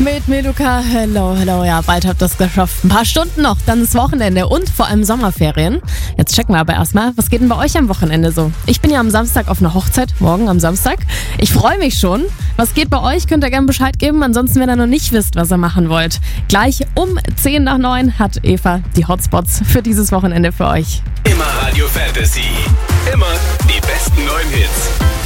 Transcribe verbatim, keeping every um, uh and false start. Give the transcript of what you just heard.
mit Meduka. Hello, hello. Ja, bald habt ihr es geschafft. Ein paar Stunden noch, dann ist Wochenende und vor allem Sommerferien. Jetzt checken wir aber erstmal, was geht denn bei euch am Wochenende so? Ich bin ja am Samstag auf einer Hochzeit, morgen am Samstag. Ich freue mich schon. Was geht bei euch? Könnt ihr gerne Bescheid geben. Ansonsten, wenn ihr noch nicht wisst, was ihr machen wollt. Gleich um zehn nach neun hat Eva die Hotspots für dieses Wochenende für euch. Immer Radio Fantasy. Immer die besten neuen Hits.